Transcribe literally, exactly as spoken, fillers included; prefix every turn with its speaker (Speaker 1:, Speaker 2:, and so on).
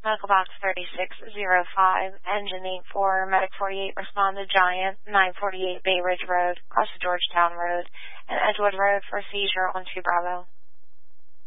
Speaker 1: Medical Box thirty-six oh five, Engine eight four, Medic forty-eight, respond to Giant, nine forty-eight Bay Ridge Road, across the Georgetown Road, and Edgewood Road for seizure on two Bravo.